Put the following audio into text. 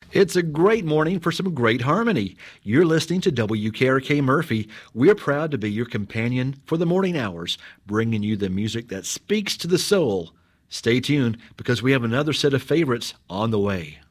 It's a great morning for some great harmony. You're listening to WKRK Murphy. We're proud to be your companion for the morning hours, bringing you the music that speaks to the soul. Stay tuned because we have another set of favorites on the way.